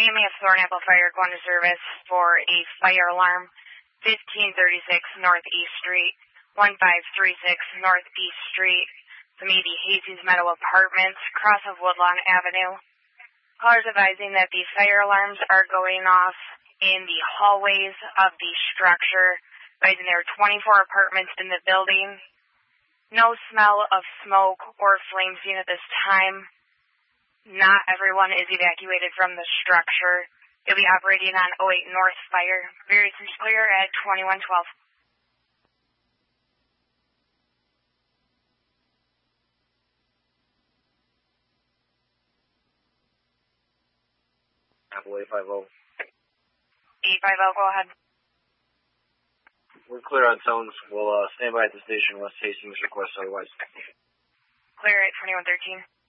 AMS Thornapple Fire going to service for a fire alarm, 1536 Northeast Street, 1536 Northeast Street, the maybe Hazy's Meadow Apartments, cross of Woodlawn Avenue. Callers advising that the fire alarms are going off in the hallways of the structure, advising there are 24 apartments in the building. No smell of smoke or flame seen at this time. Not everyone is evacuated from the structure. You'll be operating on 08 North Fire. Various is clear at 2112. Apple 850. 850, go ahead. We're clear on tones. We'll stand by at the station unless Hastings requests otherwise. Clear at 2113.